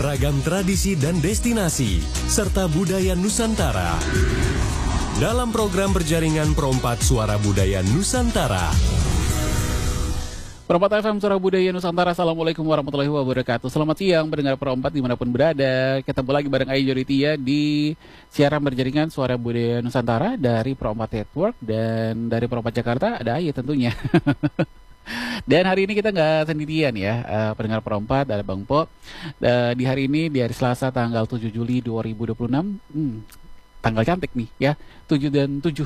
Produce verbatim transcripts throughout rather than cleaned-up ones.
ragam tradisi dan destinasi, serta budaya Nusantara. Dalam program berjaringan Perompat Suara Budaya Nusantara. Perompat F M Suara Budaya Nusantara. Assalamualaikum warahmatullahi wabarakatuh. Selamat siang pendengar Perompat dimanapun berada. Ketemu lagi bareng Ayu Joritia di siaran berjaringan Suara Budaya Nusantara dari Perompat Network. Dan dari Perompat Jakarta ada Ayu tentunya. Dan hari ini kita nggak sendirian ya, uh, pendengar Perompat, ada Bang Po. Uh, di hari ini, di hari Selasa tanggal tujuh Juli dua ribu dua puluh enam, hmm, tanggal cantik nih ya, tujuh dan tujuh.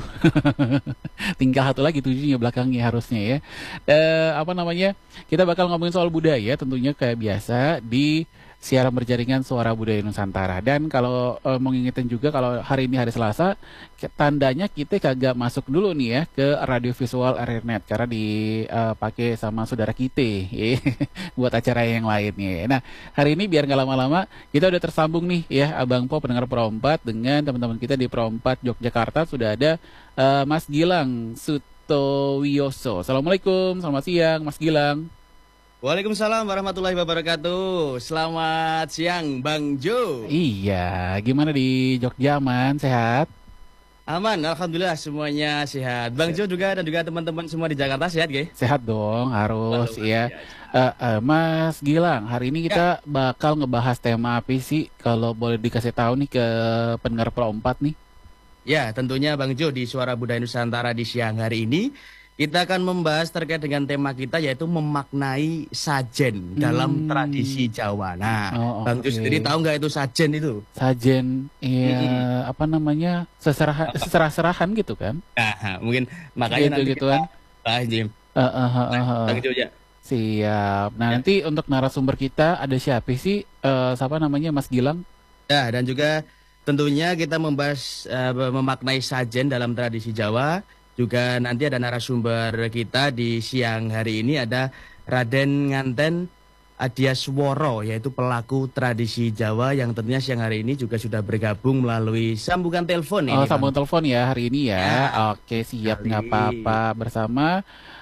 Tinggal satu lagi tujuhnya belakangnya harusnya ya. Uh, apa namanya, kita bakal ngomongin soal budaya tentunya kayak biasa di siaran berjaringan Suara Budaya Nusantara. Dan kalau uh, mau ngingetin juga kalau hari ini hari Selasa, tandanya kita kagak masuk dulu nih ya ke radio visual R R Net karena dipakai uh, sama saudara kita buat acara yang lainnya. Nah, hari ini biar nggak lama-lama kita udah tersambung nih ya, Abang Po pendengar Perompat dengan teman-teman kita di Perompat Yogyakarta. Sudah ada uh, Mas Gilang Sutowiyoso. Assalamualaikum, selamat siang Mas Gilang. Waalaikumsalam warahmatullahi wabarakatuh. Selamat siang Bang Jo. Iya, gimana di Jogja, aman, sehat? Aman, alhamdulillah semuanya sehat. Bang Jo juga dan juga teman-teman semua di Jakarta sehat, ge? Sehat dong, harus ya. Uh, uh, Mas Gilang, hari ini kita ya. bakal ngebahas tema apa sih? Kalau boleh dikasih tahu nih ke pendengar Perompat nih. Ya, tentunya Bang Jo di Suara Budaya Nusantara di siang hari ini kita akan membahas terkait dengan tema kita yaitu memaknai sajen hmm. dalam tradisi Jawa. Nah, oh, Bang Jo okay. sendiri tahu nggak itu sajen itu? Sajen, ya hmm. apa namanya, seserah, seserah-serahan gitu kan? Nah, mungkin makanya gitu, nanti gituan. Kita Jim. Uh, uh, uh, uh, uh. Bang Jo ya. Siap. Nah, ya. Nanti untuk narasumber kita ada siapa sih? Uh, siapa namanya, Mas Gilang? Ya, dan juga tentunya kita membahas uh, memaknai sajen dalam tradisi Jawa. Juga nanti ada narasumber kita di siang hari ini ada Raden Nganten Adiasworo, yaitu pelaku tradisi Jawa yang tentunya siang hari ini juga sudah bergabung melalui sambungan telepon. Oh, ini, sambungan telepon ya hari ini ya. ya. Oke, siap, nggak apa-apa. Bersama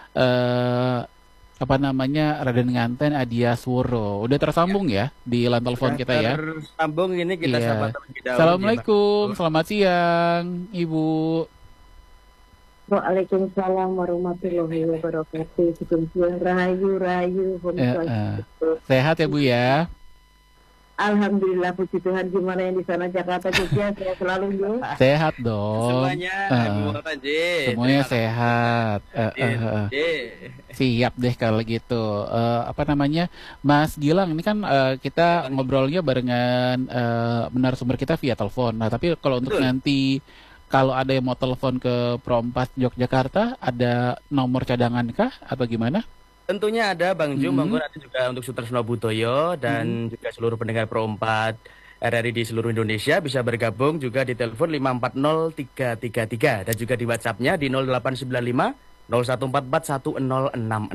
uh, apa namanya, Raden Nganten Adiasworo. Udah tersambung ya di line telepon kita ya. Tersambung ini kita iya. sapa. Assalamualaikum, selamat siang Ibu. Waalaikumsalam warahmatullahi wabarakatuh. Sugeng rahayu rahayu. Eh, eh. Sehat ya Bu ya? Alhamdulillah, puji Tuhan. Gimana yang di sana Jakarta Jogja? Sehat selalu Bu. Sehat dong. Semuanya uh, semuanya sehat. Uh, uh, uh. Siap deh kalau gitu. Uh, apa namanya, Mas Gilang, ini kan uh, kita ngobrolnya barengan uh, narasumber kita via telepon. Nah, tapi kalau untuk Betul. nanti kalau ada yang mau telepon ke Perompat Yogyakarta, ada nomor cadangan kah atau gimana? Tentunya ada Bang Jum, hmm. Bang ada juga untuk Sutresno Butoyo dan hmm. juga seluruh pendengar Perompat R R I di seluruh Indonesia bisa bergabung juga di telepon lima empat nol tiga tiga tiga dan juga di WhatsApp-nya di nol delapan sembilan lima nol satu empat empat satu nol enam enam.